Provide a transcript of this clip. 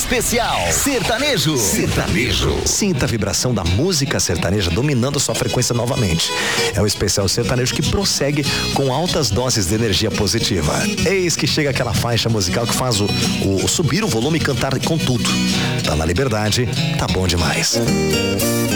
Especial Sertanejo. Sinta a vibração da música sertaneja dominando sua frequência novamente. É o especial sertanejo que prossegue com altas doses de energia positiva. Eis que chega aquela faixa musical que faz o subir o volume e cantar com tudo. Tá na liberdade, tá bom demais.